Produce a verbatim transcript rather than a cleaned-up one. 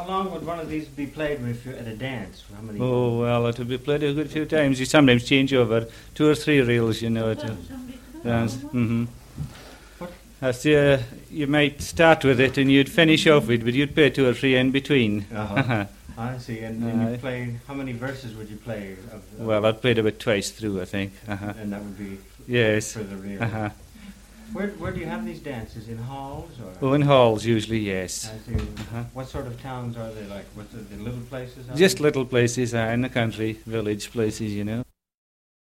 How long would one of these be played if you're at a dance? How many? Oh, well, it would be played a good few times. You sometimes change over two or three reels, you know. To dance. Mm-hmm. That's, uh, you might start with it and you'd finish off with it, but you'd play two or three in between. Uh-huh. I see. And, and Uh, you play, how many verses would you play? Of, of Well, I'd played about twice through, I think. Uh-huh. And that would be Yes. for the real. Uh-huh. Where, where do you have these dances? In halls? Or? Oh, in halls usually, yes. I see. Uh-huh. What sort of towns are they like? What the, the little places? Are Just they? little places uh, in the country, village places, you know.